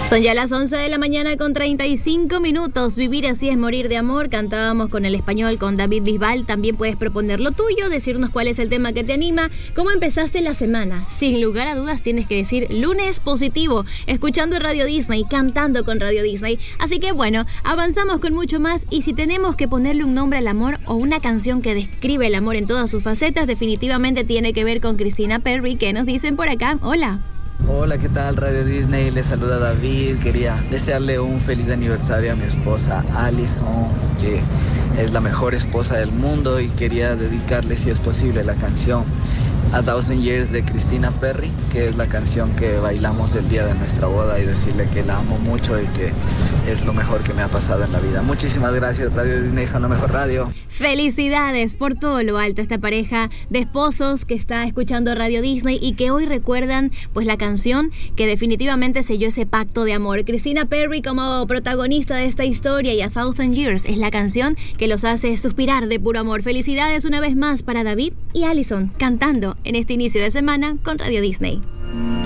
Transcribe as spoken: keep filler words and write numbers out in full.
Son ya las once de la mañana con treinta y cinco minutos. Vivir así es morir de amor. Cantábamos con el español, con David Bisbal. También puedes proponer lo tuyo, decirnos cuál es el tema que te anima, cómo empezaste la semana. Sin lugar a dudas tienes que decir lunes positivo, escuchando Radio Disney, cantando con Radio Disney. Así que bueno, avanzamos con mucho más, y si tenemos que ponerle un nombre al amor o una canción que describe el amor en todas sus facetas, definitivamente tiene que ver con Christina Perri. ¿Qué nos dicen por acá? Hola. Hola, ¿qué tal? Radio Disney, les saluda David. Quería desearle un feliz aniversario a mi esposa Alison, que es la mejor esposa del mundo, y quería dedicarle, si es posible, la canción A Thousand Years de Christina Perri, que es la canción que bailamos el día de nuestra boda, y decirle que la amo mucho y que es lo mejor que me ha pasado en la vida. Muchísimas gracias, Radio Disney, son la mejor radio. Felicidades por todo lo alto a esta pareja de esposos que está escuchando Radio Disney y que hoy recuerdan pues la canción que definitivamente selló ese pacto de amor. Christina Perri como protagonista de esta historia, y A Thousand Years es la canción que los hace suspirar de puro amor. Felicidades una vez más para David y Alison cantando en este inicio de semana con Radio Disney.